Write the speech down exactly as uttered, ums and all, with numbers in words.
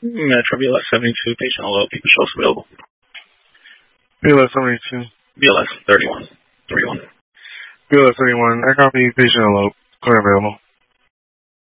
Metro B L S seventy-two, patient hello, people shows available. B L S seventy-two. B L S thirty-one. thirty-one. B L S thirty-one, I copy patient hello, clear available.